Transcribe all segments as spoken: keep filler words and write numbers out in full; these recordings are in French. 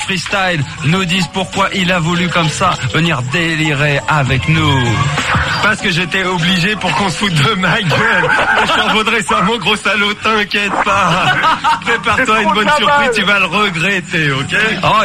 Freestyle nous dise pourquoi il a voulu comme ça venir délirer avec nous. Parce que j'étais obligé pour qu'on se foute de ma gueule. Je t'en vaudrais ça, mon gros salaud, t'inquiète pas. Prépare-toi à une bonne surprise, tu vas le regretter, ok? Oh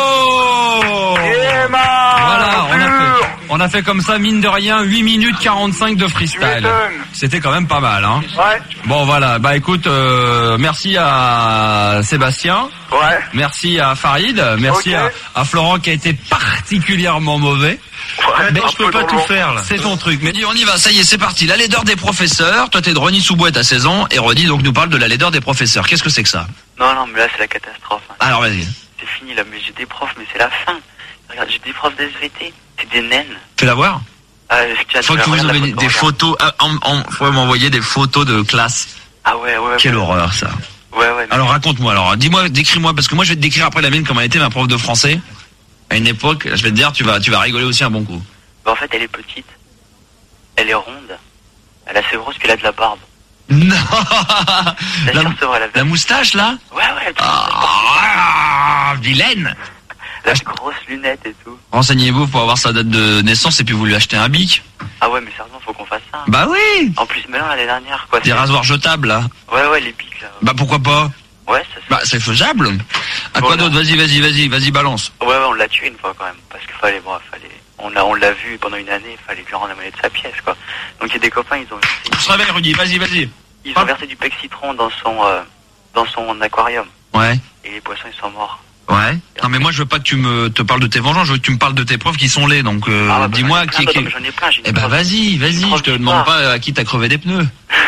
yo! Voilà, on a fait, on a fait comme ça, mine de rien, huit minutes quarante-cinq de freestyle. C'était quand même pas mal, hein? Ouais. Bon voilà, bah écoute, euh, merci à Sébastien. Ouais. Merci à Farid. Merci okay. à, à Florent qui a été particulièrement mauvais. Ouais, mais je peux pas tout faire là. C'est ton truc. Mais dis, on y va, ça y est, c'est parti. La laideur des professeurs. Toi, t'es de Rony Sous-Bois, t'as seize ans. Et Rony, donc, nous parle de la laideur des professeurs. Qu'est-ce que c'est que ça? Non, non, mais là, c'est la catastrophe. Hein. Alors, vas-y. C'est fini, là, mais j'ai des profs, mais c'est la fin. Regarde, j'ai des profs d'S V T. C'est des naines. Fais-la voir. Ah, tu faut que vous envoyez des photos. Ah, en, en, faut m'envoyer des photos de classe. Ah ouais, ouais. Quelle ouais. horreur, ça. Ouais, ouais. Alors, raconte-moi, alors. Dis-moi, décris-moi, parce que moi, je vais te décrire après la mienne, comment elle était ma prof de français. À une époque, je vais te dire, tu vas, tu vas rigoler aussi un bon coup. Bah, en fait, elle est petite. Elle est ronde. Elle est assez grosse, puis elle a de la barbe. Non. La, la, sûr, la, la moustache, là? Ouais, ouais. Ah, vilaine. La grosse lunette et tout. Renseignez-vous pour avoir sa date de naissance et puis vous lui achetez un bic. Ah ouais, mais sérieusement, faut qu'on fasse ça. Hein. Bah oui. En plus, mais non, l'année dernière, quoi. Des rasoirs jetables, là. Ouais, ouais, les bics, là. Bah pourquoi pas? Ouais, ça Bah c'est faisable. À bon, quoi là. d'autre? Vas-y, vas-y, vas-y, vas-y, balance. Ouais, ouais, on l'a tué une fois quand même. Parce qu'il fallait, bon, fallait. On l'a, on l'a vu pendant une année, il fallait lui rendre la monnaie de sa pièce, quoi. Donc il y a des copains, ils ont. On se réveille, Rudy, vas-y, vas-y. Ils ont versé du pec citron dans son, euh, dans son aquarium. Ouais. Et les poissons, ils sont morts. Ouais. Non mais moi je veux pas que tu me te parles de tes vengeances, je veux que tu me parles de tes profs qui sont laids. Donc euh, ah, bah, dis-moi qui. qui. Bah, j'en ai plein. J'ai eh bah vas-y, vas-y. Je te demande pas à qui t'as crevé des pneus.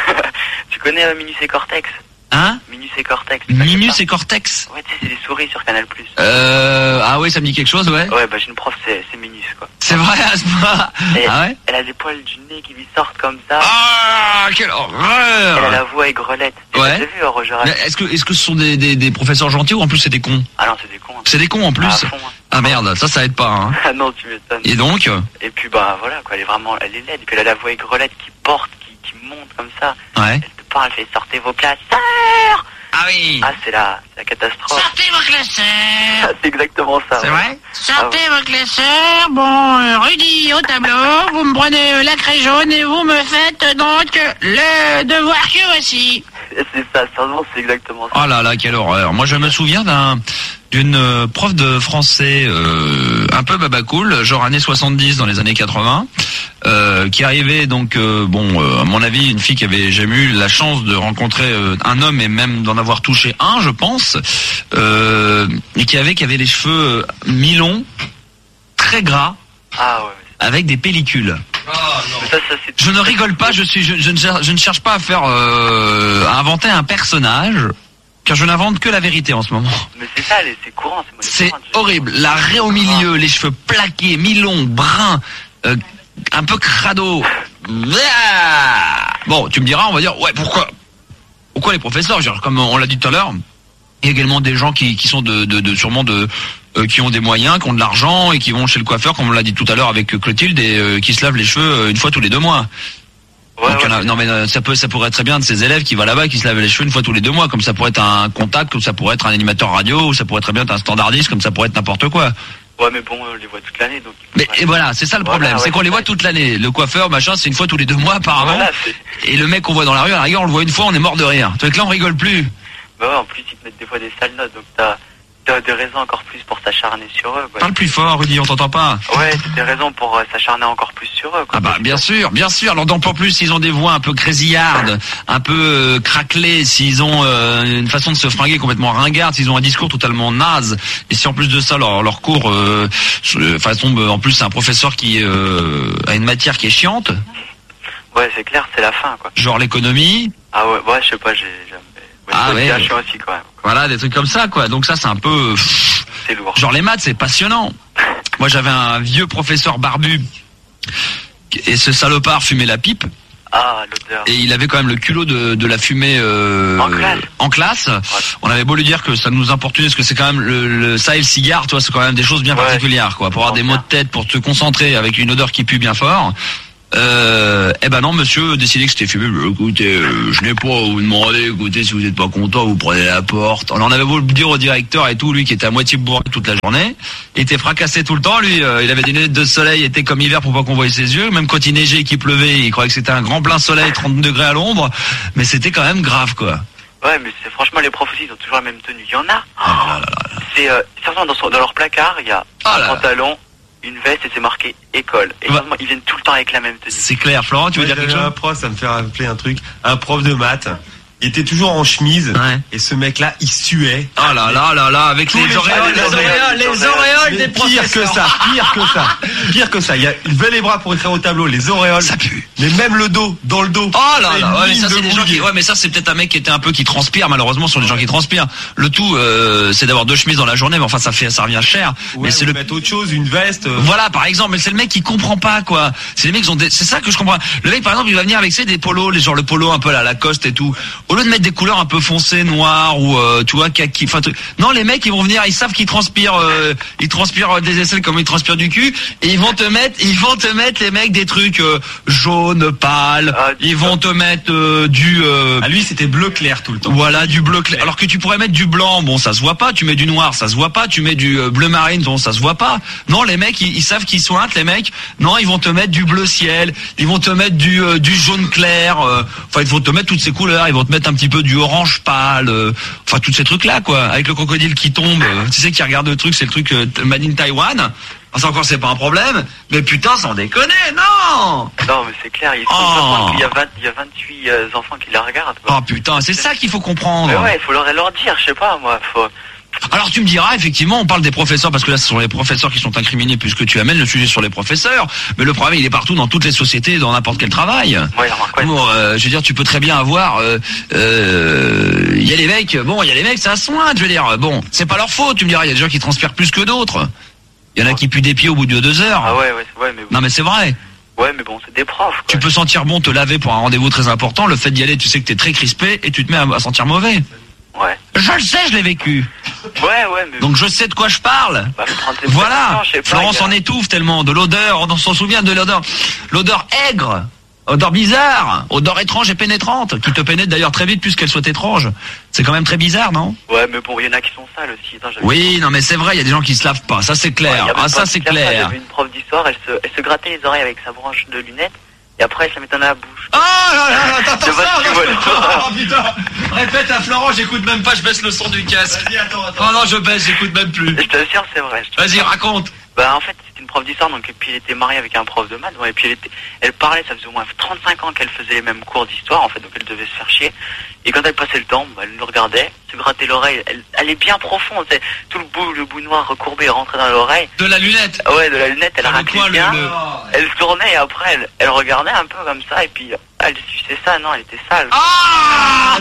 Tu connais euh, Minus et Cortex? Hein? Minus et Cortex. Minus et Cortex. Ouais, tu sais, c'est des souris sur Canal+. Euh, ah ouais, ça me dit quelque chose, ouais. Ouais, bah j'ai une prof, c'est, c'est Minus, quoi. C'est vrai à ce moment. Ah ouais? Elle a des poils du nez qui lui sortent comme ça. Ah, quelle horreur! Elle a la voix aigrelette. Ouais. Tu vu, Roger? Est-ce que, est-ce que ce sont des, des, des professeurs gentils ou en plus c'est des cons? Ah non, c'est des cons. Hein. C'est des cons en plus? Ah, à fond, hein. Ah merde, ça, ça aide pas, hein. Ah non, tu m'étonnes. Et donc? Et puis, bah voilà, quoi, elle est vraiment, elle est laide. Et puis elle a la voix aigrelette qui porte, qui, qui monte comme ça. Ouais. Elle te parle, elle fait sortez vos classeurs! Ah oui! Ah, c'est la, c'est la catastrophe. Sortez vos classeurs! C'est exactement ça. C'est ouais. vrai? Sortez ah, ouais. vos classeurs. Bon, euh, Rudy au tableau, vous me prenez euh, la craie jaune et vous me faites donc euh, le devoir que voici. C'est ça, sérieusement, c'est exactement ça. Oh là là, quelle horreur. Moi, je me souviens d'un d'une euh, prof de français euh, un peu babacool, genre années soixante-dix dans les années quatre-vingts, euh, qui arrivait donc, euh, bon, euh, à mon avis, une fille qui avait jamais eu la chance de rencontrer euh, un homme et même d'en avoir touché un, je pense, euh, et qui avait qui avait les cheveux mi-longs, très gras, ah, ouais, mais... avec des pellicules. Oh, non. Ça, ça, c'est... Je ne rigole pas, je suis, je, je, ne, cherche, je ne cherche pas à faire, euh, à inventer un personnage, car je n'invente que la vérité en ce moment. Mais c'est ça, c'est courant. C'est, c'est horrible. La raie au milieu, les cheveux plaqués, mi-longs, bruns, euh, un peu crado. Bon, tu me diras, on va dire, ouais, pourquoi, pourquoi les professeurs, genre, comme on l'a dit tout à l'heure, il y a également des gens qui, qui sont de, de, de sûrement de, euh, qui ont des moyens, qui ont de l'argent et qui vont chez le coiffeur, comme on l'a dit tout à l'heure avec Clotilde, et euh, qui se lavent les cheveux une fois tous les deux mois. Ouais, Donc, ouais, a, non mais euh, ça peut, ça pourrait être très bien de ces élèves qui va là-bas, qui se lavent les cheveux une fois tous les deux mois, comme ça pourrait être un contact, comme ça pourrait être un animateur radio, ou ça pourrait très bien être un standardiste, comme ça pourrait être n'importe quoi. Ouais, mais bon, on les voit toute l'année, donc. Mais et voilà, c'est ça le problème, voilà, ouais, c'est qu'on les voit toute l'année. Le coiffeur, machin, c'est une fois tous les deux mois apparemment. Voilà, et le mec qu'on voit dans la rue, à la rigueur, on le voit une fois, on est mort de rire. Tu vois que là, on rigole plus. Bah ouais, en plus ils te mettent des fois des sales notes, donc t'as, t'as des raisons encore plus pour s'acharner sur eux, quoi. Parle plus fort, Rudy, on t'entend pas. Ouais, c'est des raisons pour euh, s'acharner encore plus sur eux, quoi. Ah bah bien sûr, bien sûr. Alors donc en plus, s'ils ont des voix un peu crasillardes, un peu euh, craquelées, s'ils ont euh, une façon de se fringuer complètement ringarde, s'ils ont un discours totalement naze, et si en plus de ça leur leur cours, euh, enfin tombe, en plus c'est un professeur qui euh, a une matière qui est chiante. Ouais, c'est clair, c'est la fin, quoi. Genre l'économie. Ah ouais, ouais, je sais pas, j'ai jamais. Ouais, ah ouais. Je suis aussi quand même. Voilà, des trucs comme ça, quoi. Donc ça, c'est un peu. C'est lourd. Genre les maths, c'est passionnant. Moi, j'avais un vieux professeur barbu et ce salopard fumait la pipe. Ah, l'odeur. Et il avait quand même le culot de, de la fumer euh, en classe. En classe. Ouais. On avait beau lui dire que ça nous importunait, parce que c'est quand même le, le ça et le cigare, toi, c'est quand même des choses bien ouais. particulières, quoi. Pour avoir des maux de tête, pour te concentrer avec une odeur qui pue bien fort. Euh, eh ben non, monsieur décidait que c'était fumé. Écoutez, euh, je n'ai pas à vous demander. Écoutez, si vous n'êtes pas content, vous prenez la porte. On en avait beau le dire au directeur et tout, lui qui était à moitié bourré toute la journée, il était fracassé tout le temps. Lui, euh, il avait des lunettes de soleil, il était comme hiver pour pas qu'on voie ses yeux. Même quand il neigeait et qu'il pleuvait, il croyait que c'était un grand plein soleil, trente degrés à l'ombre. Mais c'était quand même grave, quoi. Ouais, mais c'est franchement les profs aussi, ils ont toujours la même tenue. Il y en a. Ah là là là. C'est euh, certainement dans, son, dans leur placard, il y a Ah un là là. pantalon, une veste et c'est marqué école. Et Ouais. vraiment, ils viennent tout le temps avec la même tenue. C'est clair. Florent, tu veux Moi, dire quelque j'avais un chose? prof, ça me fait rappeler un truc. Un prof de maths. Il était toujours en chemise. Ouais. Et ce mec-là, il suait. Oh là là là là, avec Tous les les auréoles, jours, les les auréoles, les auréoles, auréoles Mais des pire que professeurs. ça, pire que ça, pire que ça. Il y a, il levait les bras pour écrire au tableau, les auréoles. Ça pue. Mais même le dos, dans le dos. Oh là C'est là, une ouais, mais ligne ça de c'est des gens qui, brouillé. ouais, mais ça c'est peut-être un mec qui était un peu qui transpire. Malheureusement, ce sont des gens qui transpirent. Le tout, euh, c'est d'avoir deux chemises dans la journée, mais enfin ça fait, ça revient cher. Ouais, mais c'est ou le mettre autre chose, une veste. euh, Voilà, par exemple, mais c'est le mec qui comprend pas, quoi. C'est les mecs qui ont des... c'est ça que je comprends. Le mec, par exemple, il va venir avec ses des polos, les genre le polo un peu la Lacoste et tout. Au lieu de mettre des couleurs un peu foncées, noires ou euh, tu vois kaki, enfin truc. Non, les mecs, ils vont venir, ils savent qu'ils transpirent, euh, ils transpirent des aisselles comme ils transpirent du cul, et ils vont te mettre, ils vont te mettre les mecs des trucs euh, jaunes, pâles. Ah, Ils vont te mettre euh, du euh, À lui, c'était bleu clair tout le temps. voilà, du bleu clair. Alors que tu pourrais mettre du blanc, bon, ça se voit pas. Tu mets du noir, ça se voit pas. Tu mets du euh, bleu marine, bon, ça se voit pas. Non, les mecs, ils, ils savent qu'ils sointent, les mecs. Non, ils vont te mettre du bleu ciel. Ils vont te mettre du euh, du jaune clair. euh, Enfin, ils vont te mettre toutes ces couleurs. Ils vont te mettre un petit peu du orange pâle. euh, Enfin, tous ces trucs-là, quoi. Avec le crocodile qui tombe. euh, Tu sais qui regarde le truc, c'est le truc euh, Made in Taiwan. Enfin, ça encore, c'est pas un problème. Mais putain, sans déconner, non. Non, mais c'est clair, il faut Oh. comprendre qu'il y a vingt, il y a vingt-huit euh, enfants qui la regardent. Quoi. Oh putain, c'est ça qu'il faut comprendre. Mais ouais, il faut leur, leur dire, je sais pas, moi, faut... Alors tu me diras, effectivement, on parle des professeurs, parce que là ce sont les professeurs qui sont incriminés puisque tu amènes le sujet sur les professeurs, mais le problème il est partout dans toutes les sociétés, dans n'importe quel travail. Ouais, remarque, ouais. Bon, euh, je veux dire, tu peux très bien avoir, euh, euh, il y a les mecs, bon, il y a les mecs, ça soigne, je veux dire, bon, c'est pas leur faute, tu me diras, il y a des gens qui transpirent plus que d'autres. Il y en a qui puent des pieds au bout de deux heures. Ah ouais, ouais, c'est- ouais, mais bon. Non mais c'est vrai. Ouais, mais bon, c'est des profs, quoi. Tu peux sentir bon te laver pour un rendez-vous très important, le fait d'y aller, tu sais que t'es très crispé et tu te mets à, à sentir mauvais. Ouais. Je le sais, je l'ai vécu. Ouais, ouais, mais... Donc je sais de quoi je parle. Bah, faut prendre tes Voilà, précautions, je sais pas, Florence il y a- en étouffe tellement, de l'odeur, on s'en souvient de l'odeur, l'odeur aigre, odeur bizarre, odeur étrange et pénétrante, qui te pénètre d'ailleurs très vite puisqu'elle soit étrange. C'est quand même très bizarre, non? Ouais, mais bon, il y en a qui sont sales aussi. Attends, j'avais- Oui, non mais c'est vrai, il y a des gens qui se lavent pas, ça c'est Ouais, clair, il y a même ah pas ça de c'est faire ça. clair. J'avais une prof d'histoire, elle se, elle se grattait les oreilles avec sa branche de lunettes, et après elle se la mettait dans la bouche. Oh là là, attends, Je sais pas si tu vois l'histoire. oh putain, répète à Florent, j'écoute même pas, je baisse le son du casque. Vas-y, attends, attends. Oh non, je baisse, j'écoute même plus. Je t'assure, c'est vrai. je te- Vas-y, raconte. Bah en fait c'était une prof d'histoire, donc et puis elle était mariée avec un prof de maths, ouais, et puis elle était, elle parlait, ça faisait au moins trente-cinq ans qu'elle faisait les mêmes cours d'histoire en fait, donc elle devait se faire chier. Et quand elle passait le temps, bah, elle nous regardait, se grattait l'oreille, elle, elle est bien profonde, c'est tout le bout, le bout noir recourbé rentrait dans l'oreille. De la lunette. Ah ouais, de la lunette, elle Dans le raclait coin, le- bien. le- Elle se tournait et après elle, elle regardait un peu comme ça et puis elle suçait ça, non, elle était sale. Ah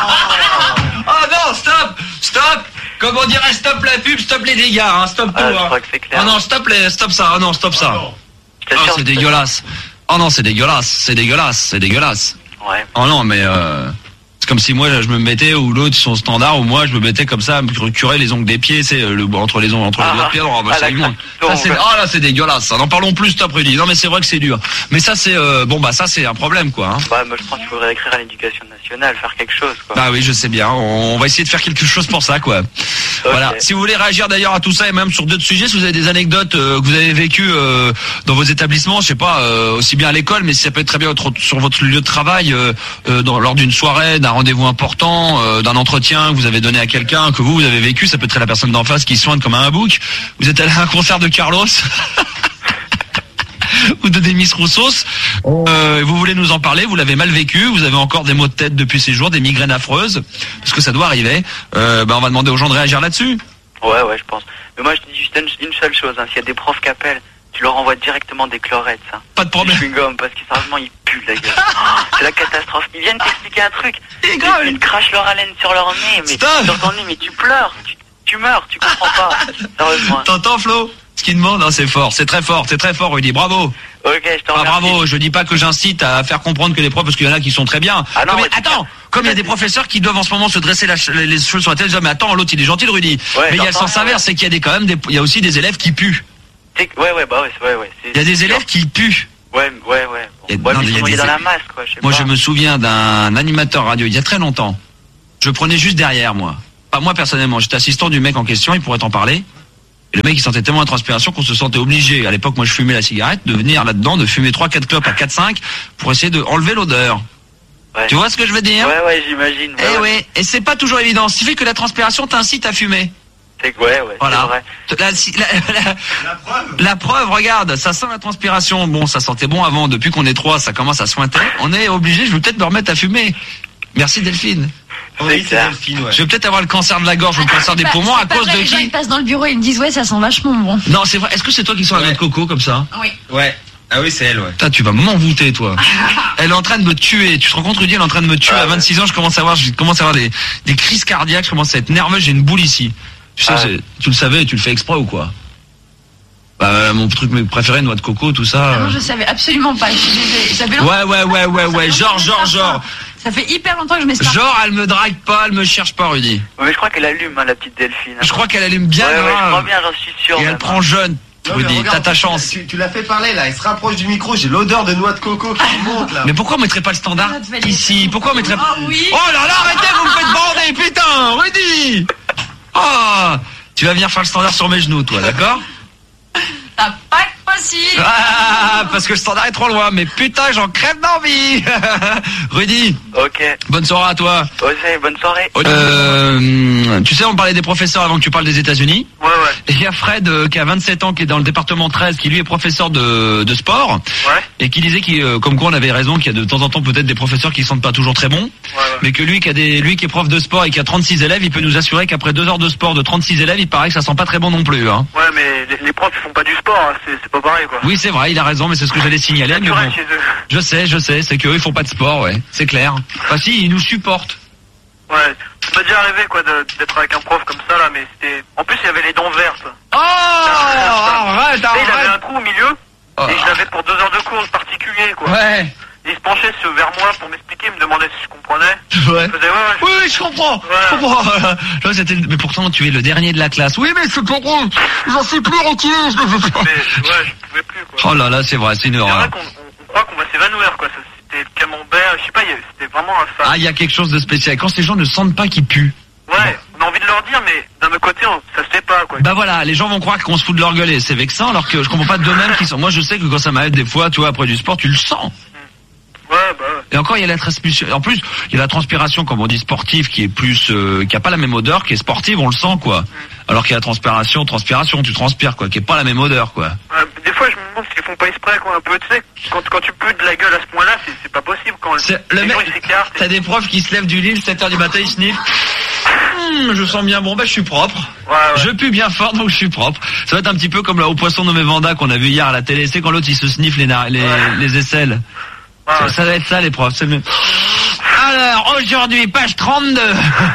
non. Ah non, stop, stop. Comme on dirait, stop la pub, stop les dégâts, hein, stop tout. Ah, je hein. crois que c'est clair. Ah non, stop les, stop ça, ah non, stop ça. Je Ah, t'assure, c'est je- dégueulasse. Oh non, c'est dégueulasse, c'est dégueulasse, c'est dégueulasse. Ouais. Oh non, mais euh, c'est comme si moi je me mettais ou l'autre son standard ou moi je me mettais comme ça à me curer les ongles des pieds, c'est euh, le entre les ongles entre les Ah, doigts de pied. Oh, bah, ah, c'est la immonde. craque Ça, c'est tombe. oh là c'est dégueulasse. Ça. N'en parlons plus, stop Rudy. Non mais c'est vrai que c'est dur. Mais ça c'est euh, bon bah ça c'est un problème quoi. Hein. Bah, moi je pense qu'il faudrait écrire à l'éducation nationale, faire quelque chose quoi. Bah oui, je sais bien. On va essayer de faire quelque chose pour ça, quoi. Voilà. Si vous voulez réagir d'ailleurs à tout ça et même sur d'autres sujets, si vous avez des anecdotes euh, que vous avez vécues euh, dans vos établissements, je sais pas, euh, aussi bien à l'école, mais ça peut être très bien autre- sur votre lieu de travail, euh, euh, dans, lors d'une soirée, d'un rendez-vous important, euh, d'un entretien que vous avez donné à quelqu'un, que vous, vous avez vécu, ça peut être la personne d'en face qui soigne comme un bouc. Vous êtes allé à un concert de Carlos ou de Demis Roussos, euh, vous voulez nous en parler, vous l'avez mal vécu, vous avez encore des maux de tête depuis ces jours, des migraines affreuses, parce que ça doit arriver, euh, ben on va demander aux gens de réagir là-dessus. Ouais, ouais, je pense. Mais moi je dis juste une, une seule chose, hein. S'il y a des profs qui appellent, tu leur envoies directement des chlorettes, ça. Pas de Des problème. chewing-gums, parce que sérieusement ils puent la gueule. Oh, c'est la catastrophe. Ils viennent t'expliquer un truc. C'est Ils, grave. ils te crachent leur haleine sur leur nez, mais Stop. sur ton nez, mais tu pleures, tu, tu meurs, tu comprends pas. Sérieusement. T'entends Flo? Ce qu'il demande, hein, c'est fort, c'est très fort, c'est très fort, Rudy, bravo. Ok, je te Ah, remercie. bravo, je dis pas que j'incite à faire comprendre que les profs, parce qu'il y en a qui sont très bien. Ah non, Comme- ouais, c'est attends, clair. comme il y a des professeurs qui doivent en ce moment se dresser la ch- les cheveux sur la tête, ils disent, mais attends, l'autre il est gentil le Rudy. Ouais, mais il y a le j'entends sens rien, inverse, ouais. c'est qu'il y a des, quand même des, il y a aussi des élèves qui puent. C'est- Ouais, ouais, bah ouais, c'est- ouais, ouais. c'est- Il y a des c'est élèves sûr. qui puent. Ouais, ouais, ouais. Et- Bon. Ouais, non, mais il y a ils sont des- dans la masse, quoi. Je sais Moi, pas. je me souviens d'un animateur radio il y a très longtemps. Je prenais juste derrière, moi. Pas moi personnellement. J'étais assistant du mec en question, il pourrait t'en parler. Et le mec, il sentait tellement la transpiration qu'on se sentait obligé. À l'époque, moi, je fumais la cigarette, de venir là-dedans, de fumer trois quatre clopes à quatre cinq pour essayer de enlever l'odeur. Ouais. Tu vois ce que je veux dire? Ouais, ouais, j'imagine. Ouais, Eh ouais. oui, et c'est pas toujours évident. Ce qui fait que la transpiration t'incite à fumer. C'est que, ouais, ouais, Voilà. c'est vrai. La, si- la- la- la preuve, regarde, ça sent la transpiration. Bon, ça sentait bon avant. Depuis qu'on est trois, ça commence à sointer. On est obligé, je vais peut-être me remettre à fumer. Merci Delphine. Oui, c'est clair. Delphine, ouais. Je vais peut-être avoir le cancer de la gorge ou le cancer des Bah, poumons à c'est pas cause vrai, de les gens, qui? ils passent dans le bureau et ils me disent ouais, ça sent vachement bon. Non, c'est vrai. Est-ce que c'est toi qui sens la Ouais. noix de coco comme ça? Oui. Ouais. Ah oui, c'est elle, ouais. Putain, tu vas m'envoûter, toi. Elle est en train de me tuer. Tu te rends compte, Rudy, elle est en train de me tuer. Ah À ouais. vingt-six ans, je commence à avoir, je commence à avoir des, des crises cardiaques. Je commence à être nerveux. J'ai une boule ici. Tu sais, Ah c'est- tu le savais, tu le fais exprès ou quoi? Bah, euh, mon truc préféré, noix de coco, tout ça. Ah non, euh. je savais absolument pas. Je suis désolée. Ça fait longtemps- Ouais, ouais, ouais, ouais, ouais. Genre, genre, genre. Ça fait hyper longtemps que je m'espère. Genre, elle me drague pas, elle me cherche pas, Rudy. Ouais, mais je crois qu'elle allume, hein, la petite Delphine. Je crois qu'elle allume bien Ouais, ouais, je crois grave. bien, j'en suis sûr. Et elle même. prend jeune. Non, mais Rudy, regarde, t'as ta chance. Tu, tu l'as fait parler là, il se rapproche du micro, j'ai l'odeur de noix de coco qui monte là. Mais pourquoi on mettrait pas le standard Ça te fait ici? Pourquoi on mettrait Oh oui. Oh là là, arrêtez, vous me faites bander, putain, Rudy. Oh, tu vas venir faire le standard sur mes genoux, toi, d'accord? T'as pas que possible. Ah, parce que le standard est trop loin, mais putain, j'en crève d'envie. Rudy, Ok. bonne soirée à toi. Ouais, c'est- bonne soirée. Euh, tu sais, on parlait des professeurs avant que tu parles des États-Unis. Ouais, ouais. Et il y a Fred euh, qui a vingt-sept ans, qui est dans le département treize, qui lui est professeur de, de sport, Ouais. et qui disait qu'il, euh, comme quoi on avait raison, qu'il y a de temps en temps peut-être des professeurs qui sentent pas toujours très bons, Ouais, ouais. mais que lui qui a des, lui qui est prof de sport et qui a trente-six élèves, il peut nous assurer qu'après deux heures de sport de trente-six élèves, il paraît que ça sent pas très bon non plus. Hein. Ouais, mais les, les profs, ils font pas du sport, hein. c'est c'est pas pareil, quoi. Oui, c'est vrai, il a raison, mais c'est ce que j'allais signaler. Mais Naturel bon, chez eux. je sais, je sais, c'est qu'eux ils font pas de sport, ouais, c'est clair. Enfin si, ils nous supportent. Ouais, ça m'est déjà arrivé, quoi, de- d'être avec un prof comme ça, là, mais c'était... En plus, il y avait les dents vertes. Oh, arrête, Et il avait un arrête. trou au milieu, Oh. et je l'avais pour deux heures de cours particulier, quoi. Ouais, Il se penchait sur- vers moi pour m'expliquer, il me demandait si je comprenais. ouais. Je faisais, ouais, ouais, Oui, oui, je comprends. Je comprends. Là, c'était, mais pourtant, tu es le dernier de la classe. Oui, mais c'est pas drôle. J'en suis plus entier. Je ne veux pas. mais ouais, je pouvais plus, quoi. Oh là là, c'est vrai, c'est une C'est horreur. vrai qu'on on, on croit qu'on va s'évanouir, quoi. Ça, c'était le camembert, je sais pas, il y a- c'était vraiment un Ah, fan. il y a quelque chose de spécial. Quand ces gens ne sentent pas qu'ils puent. Ouais, on a envie de leur dire, mais d'un autre côté, on, ça se fait pas, quoi. Bah voilà, les gens vont croire qu'on se fout de leur gueule et c'est vexant, alors que je comprends pas d'eux-mêmes qui sont. Moi, je sais que quand ça m'arrive des fois, tu vois, après du sport, tu le sens. Ouais, bah ouais. Et encore, il y a la transpiration. En plus, il y a la transpiration, comme on dit, sportive, qui est plus, euh, qui a pas la même odeur, qui est sportive, on le sent, quoi. Alors qu'il y a la transpiration, transpiration, tu transpires, quoi, qui est pas la même odeur, quoi. Ouais, des fois, je me demande s'ils font pas exprès, quoi, un peu, tu sais, quand, quand tu pues de la gueule à ce point-là, c'est c'est pas possible, quand C'est- les le gens, mec- ils s'écartent. T'as des profs qui se lèvent du lit, sept heures du matin, ils sniffent. Hum, je sens bien, bon, bah, je suis propre. Ouais, ouais. Je pue bien fort, donc je suis propre. Ça va être un petit peu comme là, au poisson nommé Vanda qu'on a vu hier à la télé. C'est quand l'autre, il se sniffe les, nar- les, Ouais. les aisselles. Ouais, Ça, ouais. ça va être ça, les profs. C'est mieux. Alors, aujourd'hui, page trente-deux.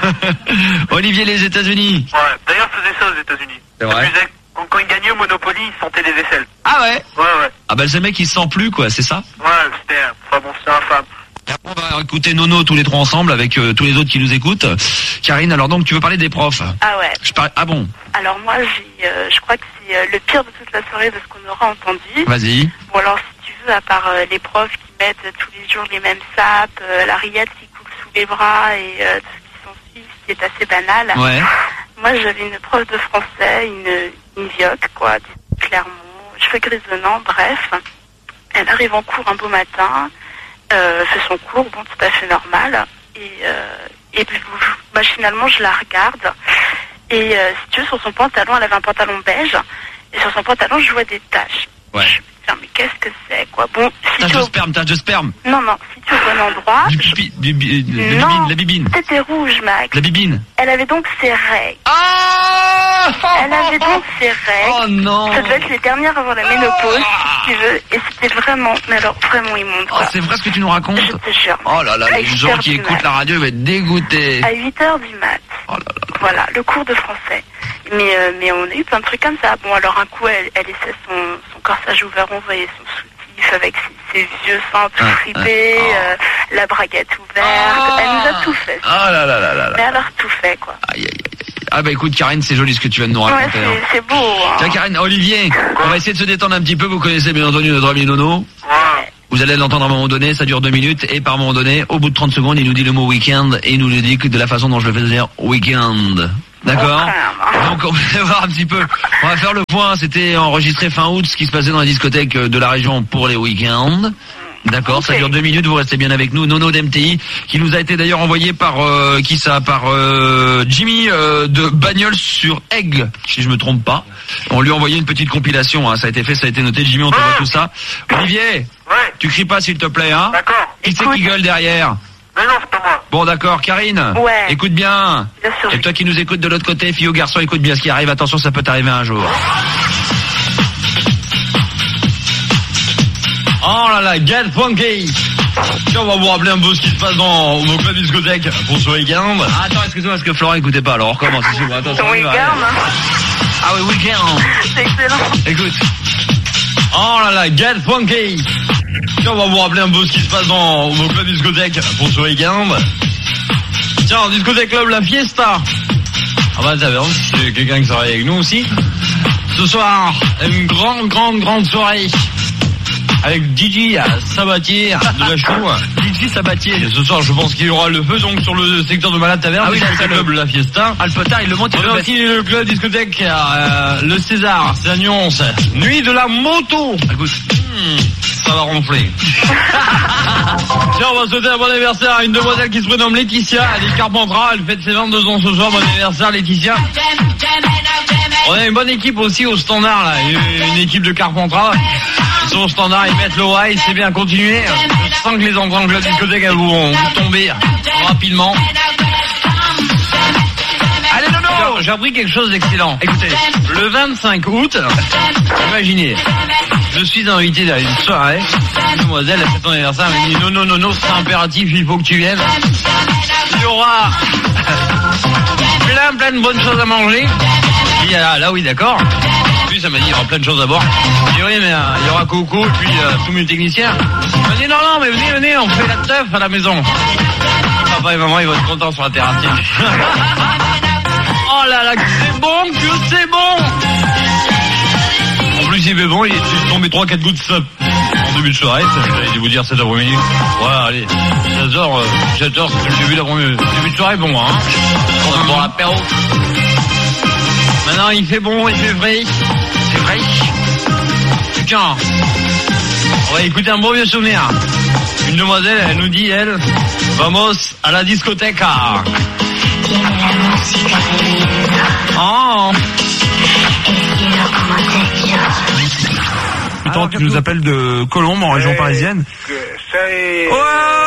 Olivier, les États-Unis. Ouais, d'ailleurs, ils faisaient ça aux États-Unis. C'est vrai. Ils amusaient. Quand, quand ils gagnaient au Monopoly, ils sentaient les aisselles. Ah ouais? Ouais, ouais. Ah bah, ce mec, il se sent plus, quoi, c'est ça? Ouais, c'était, enfin bon, c'était infâme. On va écouter Nono tous les trois ensemble avec euh, tous les autres qui nous écoutent. Karine, alors donc, tu veux parler des profs? Ah ouais. Je par... Ah bon? Alors moi, j'ai, euh, je crois que c'est euh, le pire de toute la soirée de ce qu'on aura entendu. Vas-y. Bon alors, si tu veux, à part euh, les profs qui mettent euh, tous les jours les mêmes sapes, euh, la rillette qui coule sous les bras et euh, tout ce qui s'ensuit, ce qui est assez banal. Ouais. Moi, j'avais une prof de français, une, une vioque, quoi, clairement, cheveux grisonnants, bref. Elle arrive en cours un beau matin, euh, fait son cours, bon, tout à fait normal. Et, euh, et puis, machinalement, je la regarde. Et euh, si tu veux, sur son pantalon, elle avait un pantalon beige. Et sur son pantalon, je vois des taches. Ouais. Je me dis, tiens, mais qu'est-ce que c'est, quoi? Bon, si Tache tu de es au... sperme, tache de sperme. Non, non, si tu es au bon endroit... Du je- pipi, du, bi- de- la Non. bibine, la bibine. C'était rouge, Max. La bibine. Elle avait donc ses règles. Ah! Elle avait donc ses règles. Oh non! Ça devait être les dernières avant la ménopause, si tu veux. Et c'était vraiment, mais alors vraiment immonde, Oh, quoi. c'est vrai ce que tu nous racontes? Je te jure. Oh là là, À les huit gens heures qui du écoutent mat. la radio ils vont être dégoûtés. À huit heures du mat. Oh là là là. Voilà, le cours de français. Mais, euh, mais on a eu plein de trucs comme ça. Bon, alors un coup, elle, elle laissait son, son corsage ouvert, on voyait son soutif avec ses, ses vieux seins tout Ah, fripés, ah, oh. euh, la braguette ouverte. Ah. Elle nous a tout fait. Ah là là là là Mais là. alors tout fait, quoi. Aïe aïe aïe aïe. Ah bah écoute Karine, c'est joli ce que tu viens de nous Ouais, raconter. hein. c'est c'est beau. Hein. Tiens Karine, Olivier, on va essayer de se détendre un petit peu. Vous connaissez bien entendu notre ami Nono. Ouais, Vous allez l'entendre à un moment donné, ça dure deux minutes, et par moment donné, au bout de trente secondes, il nous dit le mot week-end, et il nous le dit de la façon dont je le fais dire week-end. D'accord? Donc on va voir un petit peu, on va faire le point, c'était enregistré fin août, ce qui se passait dans la discothèque de la région pour les week-ends. D'accord, okay. Ça dure deux minutes, vous restez bien avec nous. Nono d'M T I, qui nous a été d'ailleurs envoyé par, euh, qui ça, par euh, Jimmy euh, de Bagnols sur Aigle, si je me trompe pas. On lui a envoyé une petite compilation, hein. Ça a été fait, ça a été noté. Jimmy, on t'envoie tout ça. Olivier, ouais. Tu cries pas s'il te plaît, hein. D'accord. Qui c'est qui gueule derrière? Mais non, c'est pas moi. Bon d'accord, Karine. Ouais. Écoute bien. Bien sûr. Et toi qui nous écoutes de l'autre côté, fille ou garçon, écoute bien ce qui arrive. Attention, ça peut t'arriver un jour. Oh là là, get funky. Tiens, on va vous rappeler un peu ce qui se passe dans nos clubs discothèques pour ce week-end. Ah, attends, excusez-moi, parce que Florent écoutait pas, alors on recommence. Attention, Ton week-end, hein. Ah oui, week-end. C'est excellent. Écoute. Oh là là, get funky. Tiens, on va vous rappeler un peu ce qui se passe dans nos clubs discothèques pour ce week-end. Tiens, en discothèque club La Fiesta. Ah bah, t'as vu, c'est quelqu'un qui travaille avec nous aussi. Ce soir, une grande, grande, grande soirée. Avec D J Sabatier de la Chou. D J Sabatier. Et ce soir, je pense qu'il y aura le feu donc sur le secteur de Malade Taverne. Ah oui, c'est le club La Fiesta. Ah, le potard, il le monte. On a aussi le club discothèque, euh, le César, c'est à Nyons. Nuit de la moto. Écoute, hmm, ça va ronfler. Tiens, on va souhaiter un bon anniversaire à une demoiselle qui se prénomme Laetitia. Elle est Carpentras, elle fête ses vingt-deux ans ce soir. Bon anniversaire, Laetitia. On a une bonne équipe aussi au standard, là. Une équipe de Carpentras. Ils sont au standard, ils mettent le high, c'est bien, continuer. Je sens que les enfants de la discothèque elles vont tomber rapidement. Allez, non, non, j'ai appris quelque chose d'excellent. Écoutez, le vingt-cinq août, imaginez, je suis invité à une soirée. Une demoiselle, elle fait son anniversaire, elle me dit non, non, non, non, c'est impératif, il faut que tu viennes. Il y aura plein, plein de bonnes choses à manger. Et là, là oui, d'accord. Puis ça m'a dit, il y aura plein de choses à boire. J'ai dit, oui, mais euh, il y aura Coco et puis euh, tous mes techniciens. Il m'a dit, non, non, mais venez, venez, on fait la teuf à la maison. Papa et maman, ils vont être contents sur la terrasse. Oh là là, que c'est bon, que c'est bon. En plus, il fait bon, il est tombé trois quatre gouttes de sop en début de soirée. J'allais vous dire cet après-midi. Voilà, allez, seize heures, sept heures, c'est le début d'après-midi. Début de soirée, bon, hein. On va boire l'apéro. Maintenant, il fait bon, il fait vrai. C'est vrai. Tiens, on va écouter un beau vieux souvenir. Une demoiselle, elle nous dit, elle, vamos à la discothèque. Oh. Putain, tu nous appelles de Colombes, en région parisienne. Salut. Oh.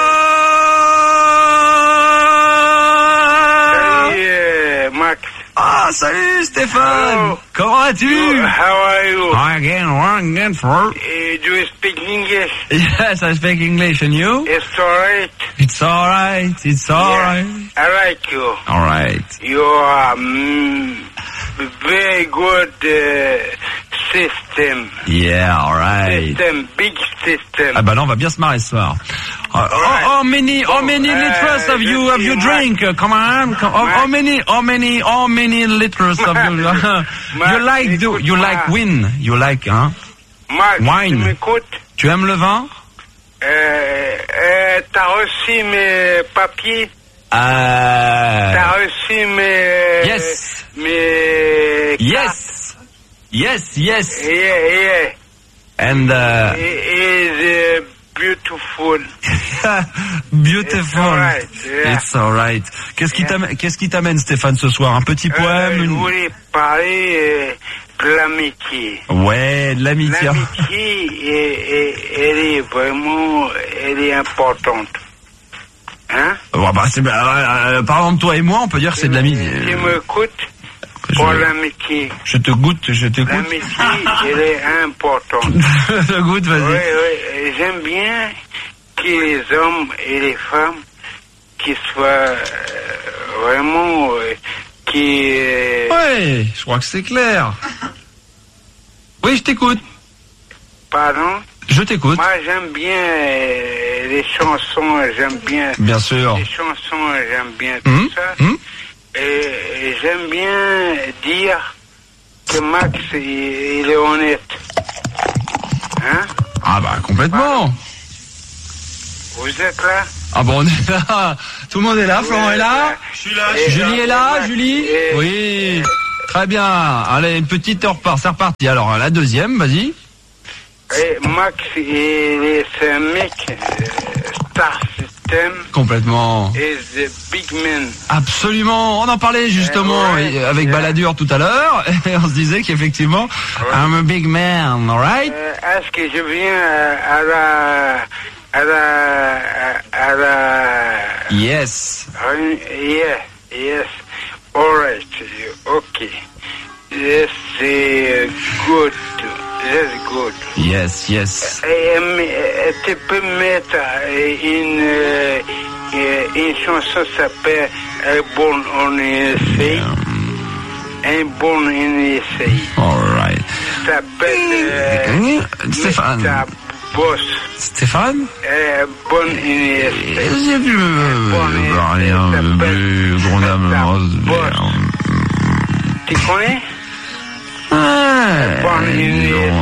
Salut, Max. Ah, salut Stéphane. Hello. Comment vas-tu? How are you? Again, again, for. Uh, do you speak English? Yes, I speak English, and you? It's alright. It's alright, it's alright. Yeah, I like you. Alright. You are mm, very good uh, system. Yeah, alright. System, big system. Ah bah là, on va bien se marrer ce soir. Uh, how, how many, how many Oh, liters uh, of you, je of you suis drink? Max. Come on, come, how, how many, how many, how many liters of you? Max, You like, do, you écoute-moi. like wine? You like, hein? Max, Wine. tu m'écoutes? Tu aimes le vin? Euh, euh, t'as reçu mes papiers? Euh... T'as reçu mes... Yes. Mes... Yes. Yes, yes. Yeah, yeah. And, uh... It is uh, beautiful. Beautiful. It's alright, yeah. It's alright. Qu'est-ce qui Yeah. t'amène, qu'est-ce qui t'amène, Stéphane, ce soir? Un petit Euh, poème? je une- voulais parler euh, de l'amitié. Ouais, de l'amitié. L'amitié, est- est- elle est vraiment, elle est importante. Hein? Bon, bah, c'est, bah, euh, par exemple, toi et moi, on peut dire que c'est de l'amitié. Tu m'écoutes? Je- Pour l'amitié. Je te goûte, je te goûte. L'amitié, elle est importante. Je te goûte, vas-y. Oui, oui, j'aime bien que les hommes et les femmes qui soient euh, vraiment, euh, qui... euh, Ouais, je crois que c'est clair. Oui, je t'écoute. Pardon? Je t'écoute. Moi, j'aime bien euh, les chansons, j'aime bien... Bien sûr. Les chansons, j'aime bien tout Hum, ça. hum. Et, et j'aime bien dire que Max, il, il est honnête. Hein? Ah bah, complètement. Vous êtes là? Ah bon, on est là. Tout le monde est là. Florent est là. Je suis là. Et- Julie est là, et- Julie? et- Oui. Très bien. Allez, une petite heure repart. C'est reparti. Alors, la deuxième, vas-y. Et Max, il est, c'est un mec, euh, Star System, Complètement. is the big man. Absolument. On en parlait justement Eh ouais, et- avec yeah. Balladur tout à l'heure. Et on se disait qu'effectivement, I'm a big man, alright? Euh, est-ce que je viens euh, à la... à la... à la... Yes. réun- yeah, yes, alright, ok. Yes, c'est good, that's good. Yes, yes. Et, mais, euh, tu peux mettre euh, une, euh, euh, une chanson qui s'appelle Un bon on essaye. Un bon on essaye. Alright. Ça s'appelle euh, Stéphane. mister Boss. Stéphane? Un bon on essaye. J'ai vu rien de plus gros dame. Tu connais? Ouais. Bon, il est-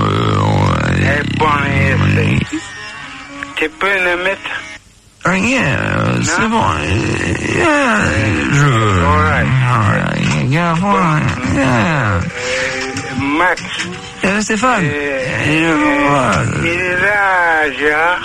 Un bon on essaye. Tu peux le mettre? Rien, c'est bon. Yeah, je... Alright. Alright. Yeah, yeah. Euh, Max. Euh, Stéphane. Euh, Euh, il est là, Gérard.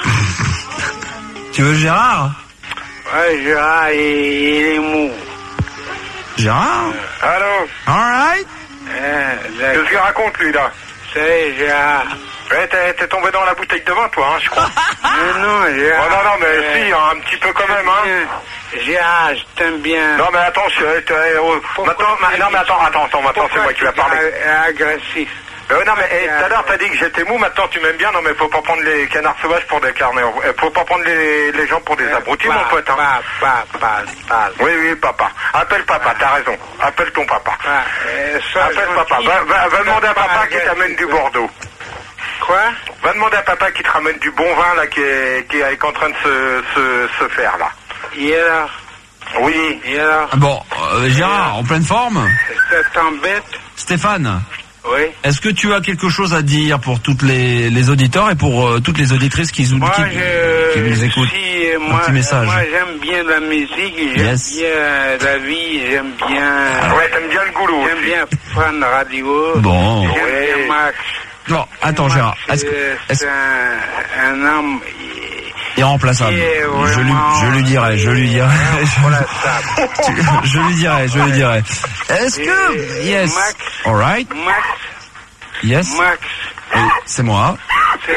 Tu veux Gérard? Ouais, Gérard, il, il est mou. Gérard? Allô? Alright. Euh, Qu'est-ce qu'il raconte, lui, là? C'est Gérard. Ouais, t'es, t'es tombé dans la bouteille de vin, toi, hein, je crois. Non, non, Oh, Gérard. non, non, mais euh, si, hein, un petit peu quand même, hein. bien. Gérard, je t'aime bien. Non, mais attends, je, euh, t'es- oh, maintenant, ma- non, mais attends, attends, attends, maintenant, c'est moi qui vais parler. Pourquoi tu es agressif? Euh, non, mais eh, tout à l'heure, t'as dit que j'étais mou, maintenant tu m'aimes bien. Non, mais faut pas prendre les canards sauvages pour des carneurs. Euh, Faut pas prendre les, les gens pour des abrutis, mon pote, hein. Papa, papa, papa. Oui, oui, papa. Appelle papa, t'as raison. Appelle ton papa. Ah, euh, sois Appelle gentil. papa. Va, va, va demander à Papa, papa qui agressif. t'amène du Bordeaux. Quoi? Va demander à papa qui te ramène du bon vin, là, qui est, qui est en train de se, se, se faire, là. Et alors? Oui. Et alors? Bon, euh, Gérard, en pleine forme? Ça t'embête? Stéphane, Oui. est-ce que tu as quelque chose à dire pour toutes les, les auditeurs et pour euh, toutes les auditrices qui, Moi, qui, je, qui nous écoutent? si, Un moi, petit message. moi, j'aime bien la musique, j'aime Yes. bien la vie, j'aime bien, Ouais, t'aimes bien le goulot j'aime aussi. bien Fun Radio. Bon. J'aime Ouais. bien Max. Bon, attends Max, Gérard, est-ce que... euh, est-ce- c'est un, un homme Irremplaçable. qui est Je lui, vraiment je lui dirai, je lui dirai. irremplaçable. je lui dirai, je lui dirai. Est-ce que... Et- Yes. Max. Alright. Max, Yes. Max, Oui, c'est moi. c'est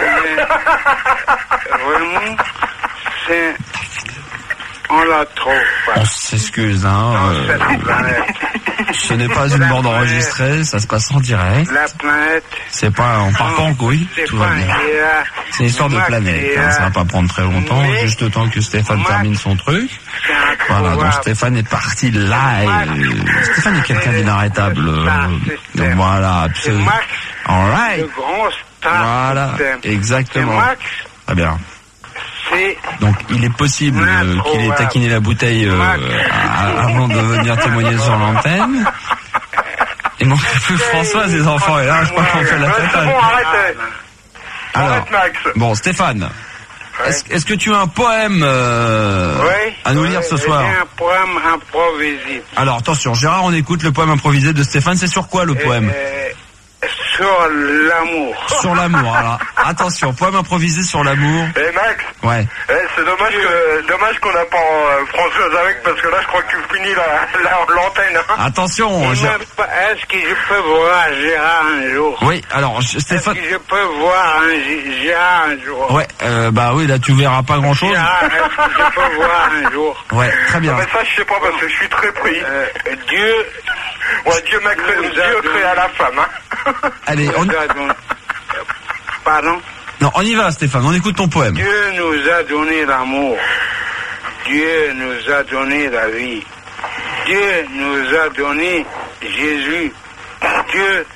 vraiment, c'est, on la trouve pas. On s'excuse, hein. Dans euh, cette planète. ce n'est pas une La bande planète. enregistrée, ça se passe en direct. La planète. C'est pas, on part pas en couille, C'est tout va pas- bien. et là, C'est une histoire de Max, planète, et hein, là, ça va pas prendre très longtemps, mais- juste le temps que Stéphane Max, termine son truc. c'est un Voilà, donc pouvoir. Stéphane est parti live. Max, Stéphane est quelqu'un c'est d'inarrêtable. le euh, star Donc system. voilà, C'est absolument. Max, Alright. le grand star Voilà, system. exactement. C'est Max, Très bien. c'est Donc il est possible euh, qu'il ait taquiné la bouteille euh, Max. à- avant de venir témoigner sur l'antenne. Il manque plus que François, ses enfants, et là je crois qu'on fait la Ouais, fête. c'est bon, arrête. Ah, Alors, Arrête, Max. bon Stéphane, est-ce est-ce que tu as un poème euh, Oui. à nous lire Oui, ce soir? J'ai un poème improvisé. Alors attention, Gérard, on écoute le poème improvisé de Stéphane. C'est sur quoi le poème? Euh, sur l'amour. Sur l'amour. Alors attention, poème improvisé sur l'amour. Eh, Max. Ouais. Eh, c'est dommage que, dommage qu'on n'a pas euh, Françoise avec, parce que là, je crois que tu finis la, la- l'antenne, hein. Attention. Et Gé- même pas- Est-ce que je peux voir Gérard un jour? Oui. Alors Est-ce Stéphane. que je peux voir un G- Gérard un jour? Ouais. Euh, bah oui, là tu verras pas grand chose. Gérard, est-ce que je peux voir un jour? Ouais. Très bien. Non, mais ça, je sais pas, parce que je suis très pris. Euh, Dieu Ouais, Dieu m'a créé, nous a Dieu donné- créa la femme, hein. Allez, on... nous a donné... Pardon? non, on y va, Stéphane. On écoute ton poème. Dieu nous a donné l'amour. Dieu nous a donné la vie. Dieu nous a donné Jésus. Dieu,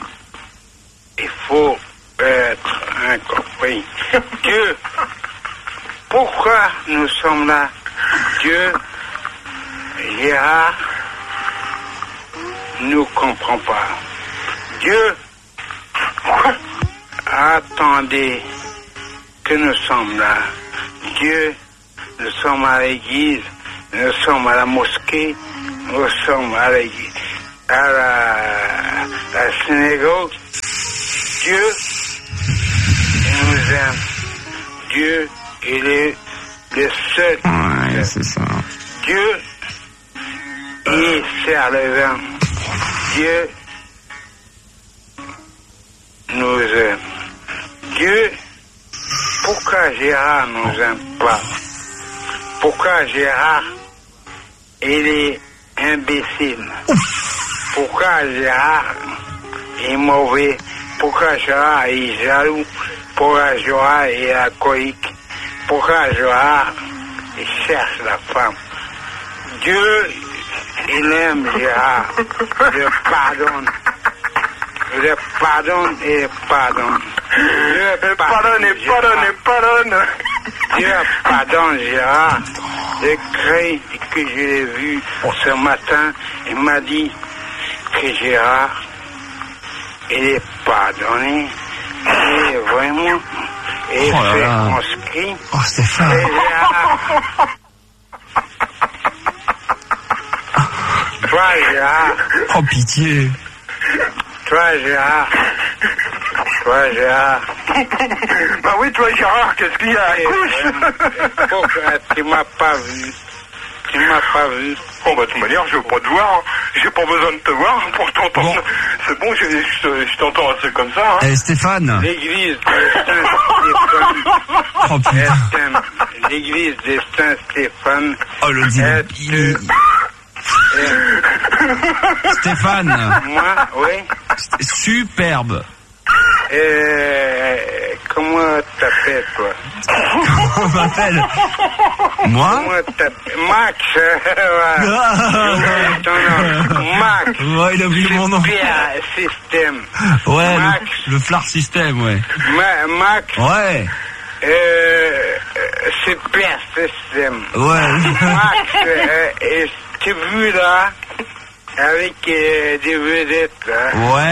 il faut être incompris. Dieu, pourquoi nous sommes là? Dieu, Gérard, ne comprend pas. Dieu, attendez que nous sommes là. Dieu, nous sommes à l'église, nous sommes à la mosquée, nous sommes à l'église, à la, la synagogue. Dieu nous aime. Dieu, il est le seul. Ouais, c'est ça. Dieu, il sert le vin. Dieu nous aime. Dieu, pourquoi Gérard nous aime pas? Pourquoi Gérard, il est imbécile? Pourquoi Gérard est mauvais? Pourquoi Gérard est jaloux? Pourquoi Gérard est alcoolique? Pourquoi Gérard il cherche la femme? Dieu, il aime Gérard. Il le pardonne. Il le pardonne et le pardonne. Dieu pardonne et pardonne et pardonne. Dieu pardonne Gérard. Je crie que je l'ai vu ce matin. Il m'a dit que Gérard, il est pardonné. Il est vraiment. Et Oh là fait là. conscrit. Oh, Stéphane. Et Gérard. Toi, Gérard. Oh, pitié. Toi, Gérard. Toi, Gérard. Bah oui, toi, Gérard, qu'est-ce qu'il y a à Et, euh, faut que tu m'as pas vu. Tu m'as pas vu. Bon, bah, de toute manière, je veux pas te voir. Hein. J'ai pas besoin de te voir pour t'entendre. Bon. C'est bon, je, je, je t'entends assez comme ça. Hein. Eh, Stéphane. L'église de Saint-Stéphane. Oh, putain. est- L'église de Saint-Stéphane. Oh, le dieu. est- Il- Stéphane. Moi, oui. Superbe. Euh, comment t'appelles, toi? On m'appelle. Moi? Comment t'appelles? Max. Ouais. Ton nom. Max. Ouais, il a oublié mon nom. Super système. Ouais, Max. le, le Flar System, ouais. Ma- Max. Ouais. Euh, super système. Ouais. Max, euh, et t'es vu là, avec euh, des vedettes là.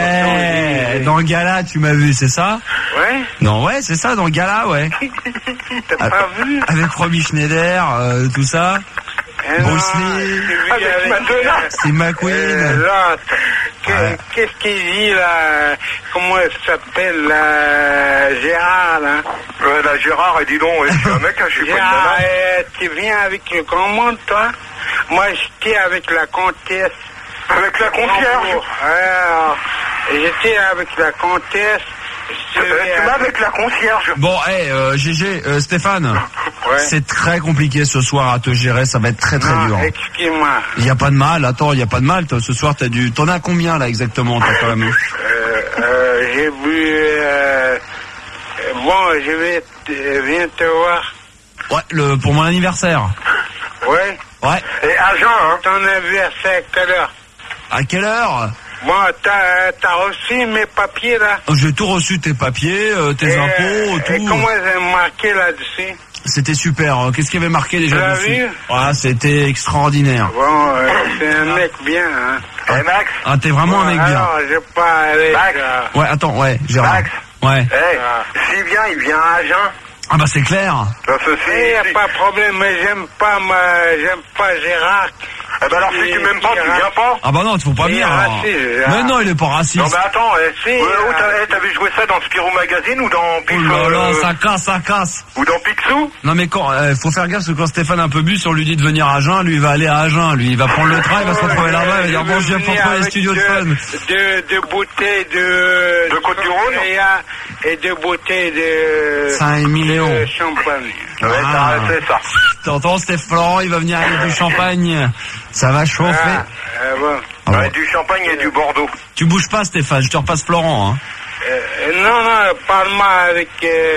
Ouais. Dans le gala, tu m'as vu, c'est ça? Ouais, Non, ouais, c'est ça, dans le gala, ouais. t'as pas vu? Avec Robbie Schneider, euh, tout ça. Eh non, Bruce Lee. j'ai vu Avec avec, Madonna. euh, C'est McQueen. euh, l'autre. Que- Ouais. Qu'est-ce qu'il dit là? Comment elle s'appelle là? Gérard là? Ouais, là, Gérard, et dis donc, ouais, je suis un mec, hein, je suis pas une Gérard, nana. euh, tu viens avec le grand monde toi? Moi j'étais avec la comtesse. Avec la concierge. Alors, j'étais avec la comtesse. Je Euh, vais Tu m'as avec la concierge. Bon, hey, euh, G G, euh, Stéphane, Ouais. c'est très compliqué ce soir à te gérer, ça va être très très Non, dur. excuse-moi. Il y a pas de mal, attends, il y a pas de mal, toi, ce soir t'as dû... T'en as combien là exactement, t'as quand même... Euh, euh, j'ai bu... Euh, euh, bon, je vais te, viens te voir. Ouais, le, pour mon anniversaire. Ouais. Ouais. Et agent, hein. Ton anniversaire, quelle heure? À quelle heure? Bon, t'as, t'as reçu mes papiers là? J'ai tout reçu, tes papiers, euh, tes Et, impôts, euh, tout. Et comment c'est marqué là-dessus? C'était super. hein. Qu'est-ce qu'il y avait marqué déjà Tu l'as dessus? vu? Ah, c'était extraordinaire. Bon, euh, c'est un mec bien, hein. Eh, Max. Ah, t'es vraiment un mec bien. Alors, je pas avec... Max. euh, Ouais, attends, ouais, Gérard. Max. Ouais. Eh, Ah. s'il vient, il vient à Agen. Ah bah c'est clair. Dans ce Il n'y a pas de problème, mais j'aime pas ma... j'aime pas Gérard. Eh ben alors, si tu m'aimes pas, tu viens pas. Ah bah non, il faut pas Il est venir. alors. raciste, Gérard. Mais non, il est pas raciste. Non, mais attends, eh, Si, euh, où euh, t'as- eh, t'avais joué ça dans Spirou Magazine ou dans Oh Picsou là là, euh, ça casse, ça casse. ou dans Picsou? Non mais quand, euh, faut faire gaffe parce que quand Stéphane a un peu bu, si on lui dit de venir à Agen, lui il va aller à Agen, lui il va prendre le train, il va se retrouver là-bas, il va dire bon je viens pour toi les studios de fun. De, de bouteilles de... De Côte-du-Rhône Et de bouteilles de... Saint-Émilion. de champagne. Ouais, Ah. t'as- c'est ça. T'entends Stéphane Florent, il va venir avec du champagne. Ça va chauffer. Ah, euh, bon. Ah Ouais, bon. du champagne et du Bordeaux. Tu bouges pas Stéphane, je te repasse Florent. Hein. Euh, non, non, parle-moi avec...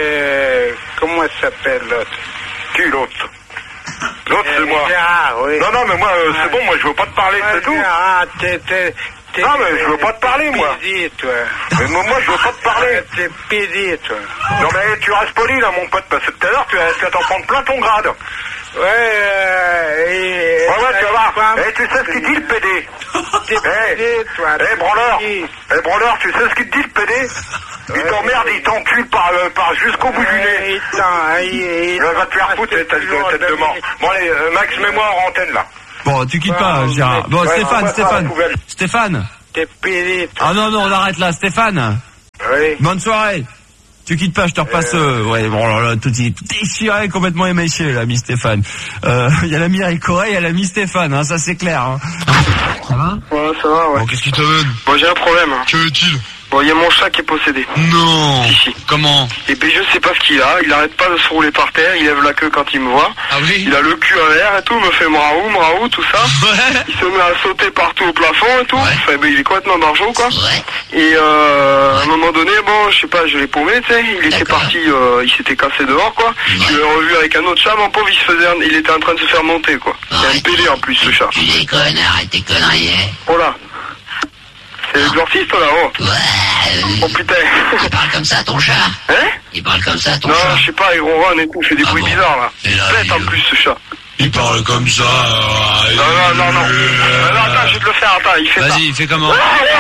Euh, comment elle s'appelle l'autre? Qui l'autre? L'autre, c'est Euh, moi. Gérard, oui. Non, non, mais moi, euh, c'est bon, moi, je veux pas te parler, Ouais, c'est tout. Gérard, t'es... t'es- t'es- Non, mais je veux pas te parler, moi. Pédé, toi. Mais moi, moi, je veux pas te parler. T'es pédé, toi. Non, mais tu restes poli, là, mon pote, parce que tout à l'heure, tu vas tu vas t'en prendre plein ton grade. Ouais, euh... Et, Ouais, ouais, tu vas voir. femme, Eh, tu sais ce qu'il dit, le P D? T'es pédé, toi. Eh, branleur. T'es- Eh, branleur, tu sais ce qu'il te dit, le P D? Il t'emmerde, il t'encule par, euh, par jusqu'au bout du nez. Il va te faire foutre, tête de, tête de mort. Bon allez, euh, Max, mets-moi en antenne là. Bon, tu quittes pas, Gérard. Bon, Ouais, Stéphane, ouais, Stéphane. ouais, poubelle. Stéphane. T'es pédé. Ah non, non, on arrête là, Stéphane. Oui. Bonne soirée. Tu quittes pas, je te repasse. Euh... Ouais, bon, là, là, tout est déchiré, complètement éméché, l'ami Stéphane. Euh, il y a l'ami Eric Correa, il y a l'ami Stéphane, hein, ça c'est clair. Hein. Ça va? Ouais, ça va, ouais. Bon, qu'est-ce qui te veut? Bon, j'ai un problème. Hein. Que veut-il? Bon, il y a mon chat qui est possédé. Non. Si, si. Comment? Et puis je sais pas ce qu'il a, il arrête pas de se rouler par terre, il lève la queue quand il me voit. Ah oui? Il a le cul à l'air et tout, me fait mraou, mraou, tout ça. Ouais. Il se met à sauter partout au plafond et tout. Ouais. Enfin, ben, il est complètement barjot, quoi. Ouais. Et euh, à un moment donné, bon, je sais pas, je l'ai paumé, tu sais, il était D'accord. parti, euh, il s'était cassé dehors, quoi. Je l'ai revu avec un autre chat, mon pauvre, il se faisait, il était en train de se faire monter, quoi. Il y a un pédé en plus, ce chat. Tu déconnes, arrête tes conneries. hein. Oh là. C'est l'exorciste, là, oh. Ouais. euh, Oh putain. Il parle comme ça, ton chat. Hein? Il parle comme ça, ton Non, chat. je sais pas, il ronronne et tout, il fait des Ah bruits bon? bizarres, là. Et là, Bête en il- plus, ce chat. Il parle comme ça. Non, non, non, non. Euh, non, attends, je vais te le faire, attends, il fait ça. Vas-y, fais comment?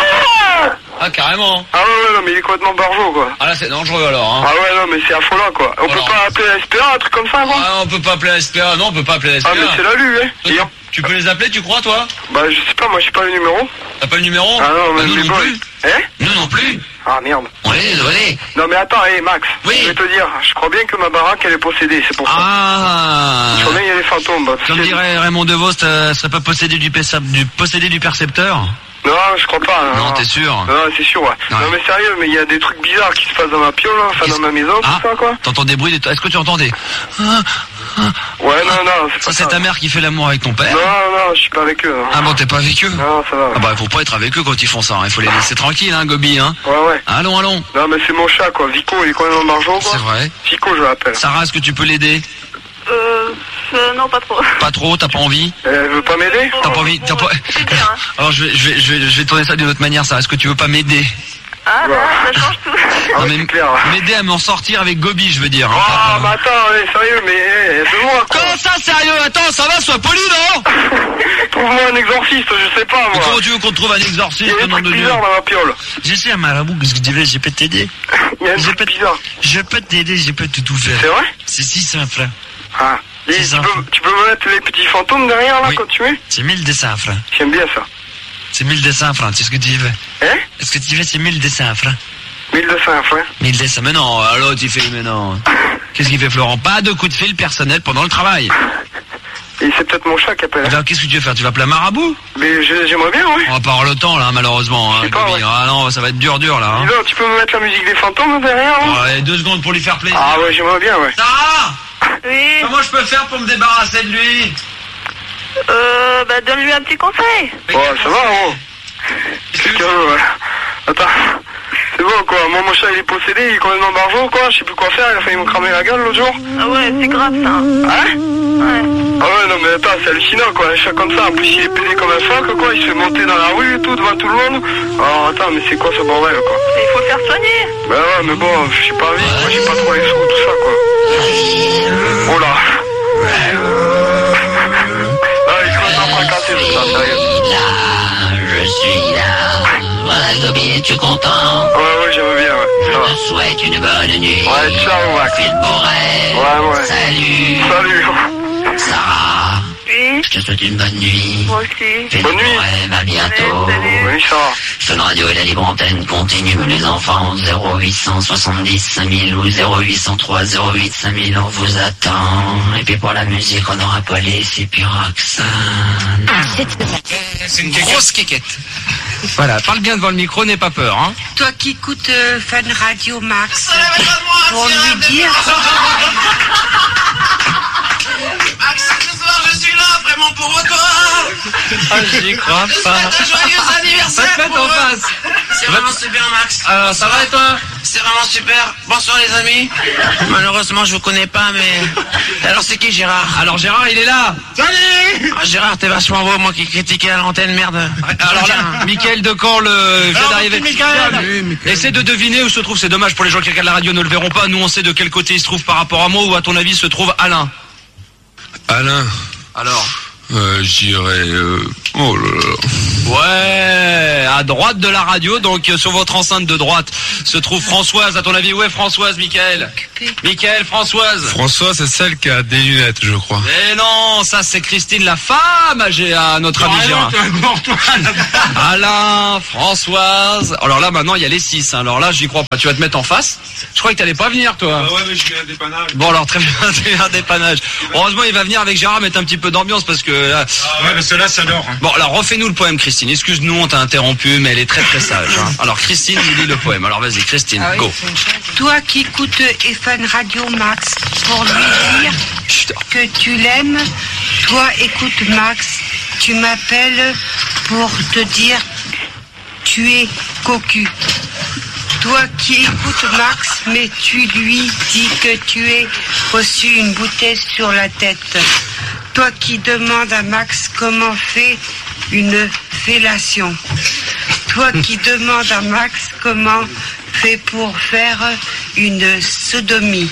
Ah, carrément. Ah ouais, ouais, non, mais il est complètement barjot, quoi. Ah là, c'est dangereux alors, hein. Ah ouais, non, mais c'est affolant, quoi. On Voilà. peut pas appeler la S P A, un truc comme ça, quoi? Ah, on peut pas appeler la S P A. Non, on peut pas appeler la S P A. Ah, mais c'est la lue, hein. Toi, Et tu- on- Tu peux les appeler, tu crois, toi? Bah, je sais pas, moi, j'ai pas le numéro. T'as pas le numéro? Ah non, Bah, mais nous mais non bon. plus. Hein? Nous non plus. Ah, merde. On est désolé. Non, mais attends, hé, Max. Oui. Je vais te dire, je crois bien que ma baraque, elle est possédée, c'est pour ça. Ah. Je crois bien qu'il y a des fantômes. Parce Comme que- dirait Raymond DeVos, euh, serait pas possédé du, percep- du possédé du percepteur? Non, je crois pas. Non, t'es sûr? Non, c'est sûr, ouais. Ouais. Non, mais sérieux, mais il y a des trucs bizarres qui se passent dans ma piole, hein, enfin, Qu'est-ce- dans ma maison, Ah, tout ça, quoi. t'entends des bruits, des- est-ce que tu entends des... Ah, Ouais, non, non, c'est ça pas c'est ta mère qui fait l'amour avec ton père? Non, non, je suis pas avec eux. hein. Ah bon, t'es pas avec eux? Non, ça va. Ah bah, faut pas être avec eux quand ils font ça, hein. Il faut les laisser tranquilles, hein, Gobi, hein. Ouais, ouais. Allons, allons. Non, mais c'est mon chat, quoi. Vico, il est quand même en margeon, quoi. C'est vrai. Vico, je l'appelle. Sarah, est-ce que tu peux l'aider? Euh, euh, non, pas trop. Pas trop, t'as pas envie? Elle veut pas m'aider? T'as pas envie? T'as pas... Alors je vais, je vais, je vais, je vais tourner ça d'une autre manière, Sarah. Est-ce que tu veux pas m'aider? Ah, là, ça change tout. Ah, Non, ouais, mais c'est clair. m'aider à m'en sortir avec Gobi, je veux dire. hein. Ah, mais attends, ouais, sérieux, mais, eh, fais-moi, quoi. Comment ça, sérieux? Attends, ça va, sois poli, non? Trouve-moi un exorciste, je sais pas, Mais moi. comment tu veux qu'on te trouve un Il y exorciste, a des nom trucs de Dieu? bizarres dans ma piole. Je sais, un marabout, qu'est-ce que tu veux? Je peux t'aider. Il y a un J'ai truc pas de- bizarre. Je peux t'aider, je peux te tout faire. C'est vrai? C'est si simple. Ah. Et C'est tu ça. peux, tu peux me mettre les petits fantômes derrière, là, Oui. quand tu mets? C'est mille deux cents francs. J'aime bien ça. C'est mille deux cents francs, c'est ce que tu veux. Hein? Est-ce que tu veux, c'est mille deux cents francs? mille deux cents francs. mille deux cents, mais non, alors tu fais, mais non. Qu'est-ce qu'il fait, Florent? Pas de coup de fil personnel pendant le travail. Et c'est peut-être mon chat qui appelle. Alors, qu'est-ce que tu veux faire? Tu vas appeler un marabout? Mais je- j'aimerais bien, ouais. On va pas avoir le temps, là, malheureusement. Je Hein, sais pas, Gobi. ouais. Ah non, ça va être dur, dur, là. Hein. Dis donc, tu peux me mettre la musique des fantômes derrière, là? Ouais, deux secondes pour lui faire plaisir. Ah ouais, j'aimerais bien, ouais. Sarah! Oui. Comment je peux faire pour me débarrasser de lui? Euh, bah, donne-lui un petit conseil. Ouais, ça va, oh. Qu'est-ce Qu'est-ce que qu'il y a, ouais. Attends. C'est bon, quoi. Moi, mon chat, il est possédé, il est complètement barjot, quoi. Je sais plus quoi faire, il a failli me cramer la gueule l'autre jour. Ah ouais, c'est grave, ça. Hein? Ouais. Ah ouais, non, mais attends, c'est hallucinant, quoi. Un chat comme ça, en plus, il est pédé comme un phoque, quoi. Il se fait monter dans la rue et tout, devant tout le monde. Alors, attends, mais c'est quoi ce bordel, quoi? Il faut le faire soigner. Bah ouais, mais bon, j'ai pas envie, moi, j'ai pas trop les sous, tout ça, quoi. Oh là. Ah, il commence à fracasser, tout ça, sérieux. Là, je suis là. Voilà, Gobi, es-tu content? Ouais, ouais, j'aime bien, ouais. Ça Je va. te souhaite une bonne nuit. Ouais, ciao, Max. Fais de beaux rêves. Ouais, ouais. Salut. Salut. Sarah, Oui, je te souhaite une bonne nuit. moi aussi. Fais de Bonne beaux nuit. rêves, à bientôt. Allez, salut. Oui, ça va. Fun Radio et la libre antenne continue, les enfants. Zéro huit cent soixante-dix cinq mille ou zéro huit cent trois zéro huit cinq mille, on vous attend. Et puis pour la musique, on aura Police et puis Roxane. C'est une grosse quéquette. Voilà, parle bien devant le micro, n'aie pas peur, hein. Toi qui écoutes euh, Fun Radio Max, pour lui dire... Max, ce soir, je suis là, vraiment pour toi. Ah, j'y crois pas. Joyeux anniversaire. Va te mettre en face. C'est vraiment super, Max. Alors, ça va et toi? C'est vraiment super. Bonsoir, les amis. Malheureusement, je vous connais pas, mais... Alors, c'est qui, Gérard? Alors, Gérard, il est là. Salut. Ah, Gérard, t'es vachement beau, moi qui critiquais à l'antenne, merde. Alors là, Mickaël Decamp, le vient d'arriver. Essaie de deviner où se trouve, c'est dommage pour les gens qui regardent la radio ne le verront pas. Nous, on sait de quel côté il se trouve par rapport à moi, ou à ton avis se trouve Alain. Alain. Alors, Euh, je dirais... Euh... Oh là là. Ouais, à droite de la radio, donc euh, sur votre enceinte de droite, se trouve Françoise. À ton avis, où est Françoise, Mickaël? Mickaël, Françoise. François, c'est celle qui a des lunettes, je crois. Mais non, ça c'est Christine, la femme âgée à notre ami Gérard. Alain, Françoise. Alors là, maintenant, il y a les six. Hein. Alors là, j'y crois pas. Tu vas te mettre en face. Je crois que t'allais pas venir, toi. Ah ouais, mais je viens dépannage. Bon, alors très bien, c'est un dépannage. Heureusement, il va venir avec Gérard mettre un petit peu d'ambiance parce que... Euh... Ah ouais, parce que là, ça dort. Hein. Bon, alors refais-nous le poème, Christine. Excuse-nous, on t'a interrompu, mais elle est très très sage. Hein. Alors Christine, nous lit le poème. Alors vas-y, Christine, Ah oui, go. Toi qui écoutes F N Radio Max pour lui dire Chut. que tu l'aimes, toi écoute Max, tu m'appelles pour te dire tu es cocu. Toi qui écoutes Max, mais tu lui dis que tu es reçu une bouteille sur la tête. Toi qui demandes à Max comment fait une fellation. Toi qui demandes à Max comment fait pour faire une sodomie.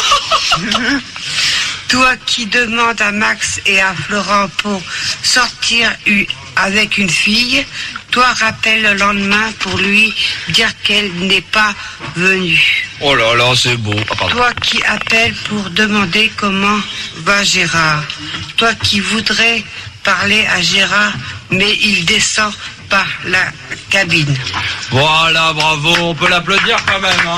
Toi qui demandes à Max et à Florent pour sortir avec une fille, toi rappelle le lendemain pour lui dire qu'elle n'est pas venue. Oh là là, c'est beau. Ah, pardon. Toi qui appelles pour demander comment va Gérard. Toi qui voudrais parler à Gérard, mais il descend par la cabine. Voilà, bravo. On peut l'applaudir quand même. Hein.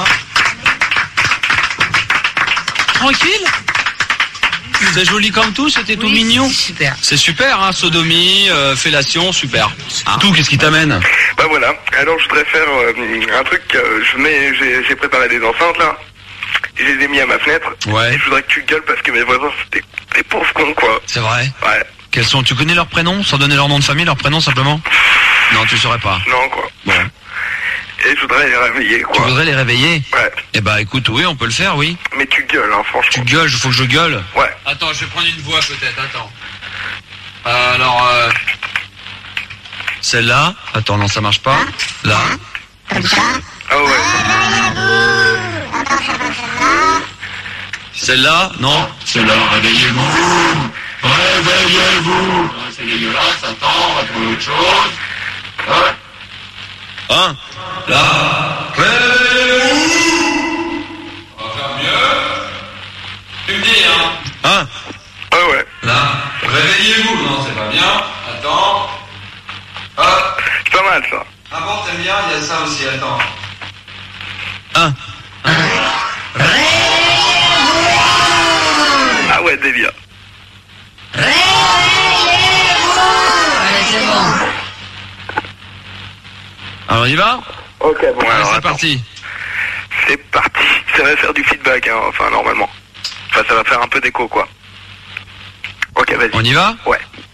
Tranquille. C'est joli comme tout, c'était tout Oui, mignon. c'est super. C'est super, hein, sodomie, euh, fellation, super. Hein. Tout, qu'est-ce qui t'amène? Bah voilà, alors je voudrais faire euh, un truc, euh, je mets, j'ai, j'ai préparé des enceintes là, et je les ai mis à ma fenêtre, Ouais. et je voudrais que tu gueules parce que mes voisins c'était des pauvres cons quoi. C'est vrai? Ouais, Quels sont? Tu connais leurs prénoms, sans donner leur nom de famille, leur prénom simplement? Non, tu saurais pas. non quoi. Bon. Et je voudrais les réveiller Tu quoi. voudrais les réveiller? Ouais, Eh bah écoute, oui, on peut le faire, oui. mais tu gueules hein, Tu franchement. gueules, faut que je gueule. Ouais, Attends, je vais prendre une voix peut-être, attends. Euh, alors, euh... celle-là. Attends, non, ça marche pas. Là. ah ouais. Celle-là, non. Cela, réveillez-vous. Réveillez-vous. C'est dégueulasse, attends, on va trouver autre chose. Ouais. Hein? Là. Réveillez-vous. On va faire mieux. Tu me dis, hein? Hein? Ah ouais. Là. Réveillez-vous. Non, c'est pas bien. Attends. Hop. C'est pas mal ça. Ah bon, t'aimes bien? Il y a ça aussi, attends. Un. Ah ouais, délire. Alors, on y va? Ok, bon Allez, alors c'est attends. parti. C'est parti. Ça va faire du feedback, hein, enfin normalement. Enfin, ça va faire un peu d'écho quoi. Ok, vas-y. On y va? Ouais.